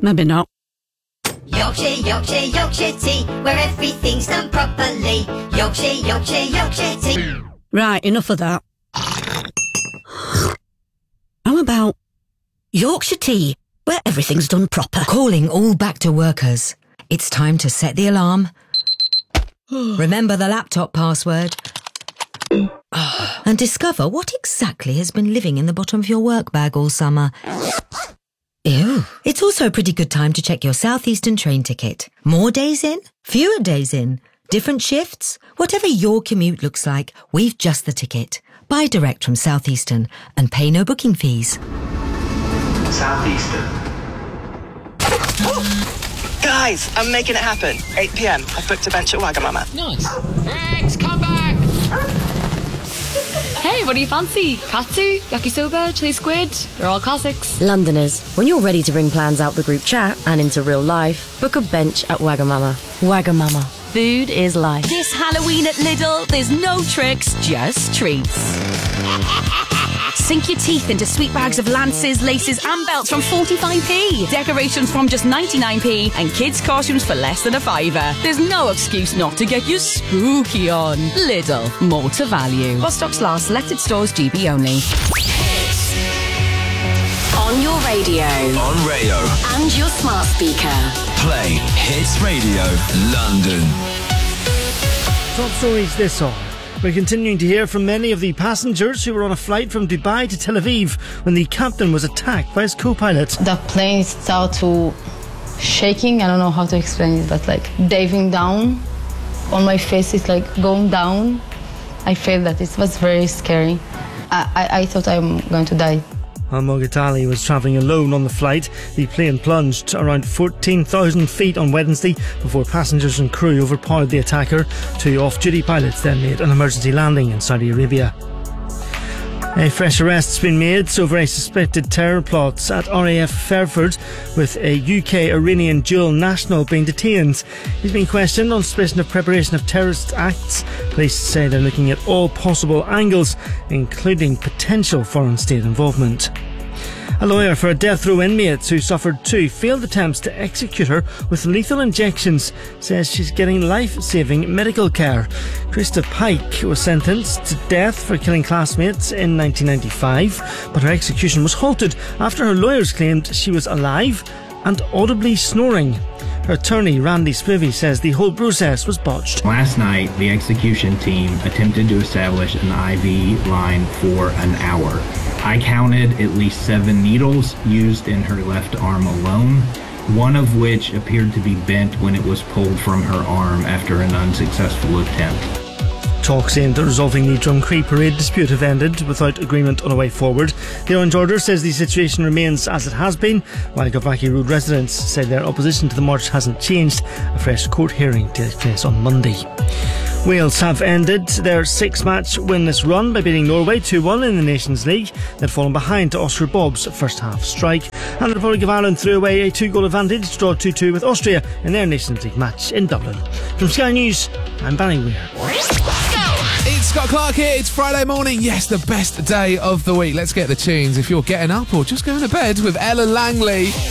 maybe not. Yorkshire, Yorkshire, Yorkshire tea, where everything's done properly. Yorkshire, Yorkshire, Yorkshire tea. Right, enough of that. How about Yorkshire tea, where everything's done proper? Calling all back to workers. It's time to set the alarm. Remember the laptop password. And discover what exactly has been living in the bottom of your work bag all summer. Ew. It's also a pretty good time to check your South Eastern train ticket. More days in, fewer days in, different shifts. Whatever your commute looks like, we've just the ticket. Buy direct from South Eastern and pay no booking fees. South Eastern. Guys, I'm making it happen. 8 p.m. I've booked a bench at Wagamama. Nice. Rex, come back! Hey, what do you fancy? Katsu, yakisoba, chili squid? They're all classics. Londoners, when you're ready to bring plans out the group chat and into real life, book a bench at Wagamama. Wagamama. Food is life. This Halloween at Lidl, there's no tricks, just treats. Sink your teeth into sweet bags of lances, laces and belts from 45p. Decorations from just 99p and kids' costumes for less than a fiver. There's no excuse not to get your spooky on. Lidl, more to value. While stocks last, selected stores, GB only. On your radio. On Rayo. And your smart speaker. Play Hits Radio London. Top stories this hour. We're continuing to hear from many of the passengers who were on a flight from Dubai to Tel Aviv when the captain was attacked by his co-pilot. The plane started to shaking. I don't know how to explain it, but like diving down. On my face, it's like going down. I felt that it was very scary. I thought I'm going to die. Al-Moghat Ali was travelling alone on the flight. The plane plunged around 14,000 feet on Wednesday before passengers and crew overpowered the attacker. 2 off-duty pilots then made an emergency landing in Saudi Arabia. A fresh arrest has been made over a suspected terror plot at RAF Fairford, with a UK-Iranian dual national being detained. He's been questioned on suspicion of preparation of terrorist acts. Police say they're looking at all possible angles, including potential foreign state involvement. A lawyer for a death row inmate who suffered 2 failed attempts to execute her with lethal injections says she's getting life-saving medical care. Krista Pike was sentenced to death for killing classmates in 1995, but her execution was halted after her lawyers claimed she was alive and audibly snoring. Her attorney, Randy Spivey, says the whole process was botched. Last night, the execution team attempted to establish an IV line for an hour. I counted at least 7 needles used in her left arm alone, one of which appeared to be bent when it was pulled from her arm after an unsuccessful attempt. Talks aimed at resolving the Drumcree parade dispute have ended without agreement on a way forward. The Orange Order says the situation remains as it has been, while Gavaki Road residents say their opposition to the march hasn't changed. A fresh court hearing takes place on Monday. Wales have ended their 6-match winless run by beating Norway 2-1 in the Nations League. They'd fallen behind to Oscar Bob's first half strike. And the Republic of Ireland threw away a 2-goal advantage to draw 2-2 with Austria in their Nations League match in Dublin. From Sky News, I'm Barry Weir. It's Scott Clark here. It's Friday morning. Yes, the best day of the week. Let's get the tunes if you're getting up or just going to bed with Ellen Langley.